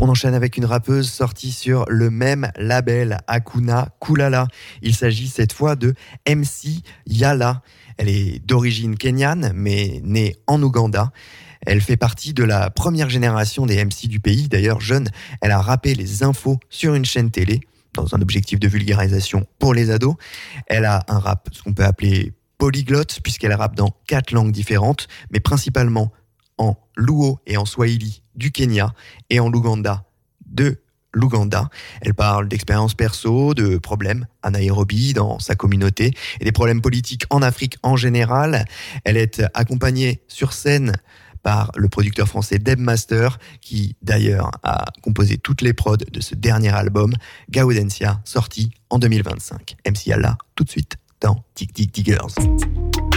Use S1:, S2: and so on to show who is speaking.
S1: On enchaîne avec une rappeuse sortie sur le même label, Hakuna Kulala. Il s'agit cette fois de MC Yala. Elle est d'origine kenyane, mais née en Ouganda. Elle fait partie de la première génération des MC du pays. D'ailleurs, jeune, elle a rappé les infos sur une chaîne télé, dans un objectif de vulgarisation pour les ados. Elle a un rap, ce qu'on peut appeler polyglotte, puisqu'elle rappe dans 4 langues différentes, mais principalement en Luo et en Swahili du Kenya et en Luganda de l'Ouganda. Elle parle d'expériences perso, de problèmes anaérobie dans sa communauté et des problèmes politiques en Afrique en général. Elle est accompagnée sur scène par le producteur français Deb Master, qui d'ailleurs a composé toutes les prods de ce dernier album, Gaudentia, sorti en 2025. MC Yala, tout de suite dans Tic Tic Diggers.